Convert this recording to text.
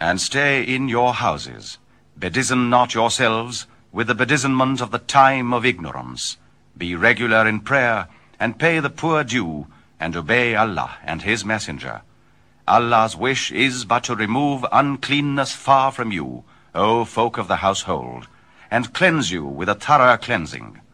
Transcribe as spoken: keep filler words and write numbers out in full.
And stay in your houses. Bedizen not yourselves with the bedizenment of the time of ignorance. Be regular in prayer, and pay the poor due, and obey Allah and his messenger. Allah's wish is but to remove uncleanness far from you, O folk of the household, and cleanse you with a thorough cleansing.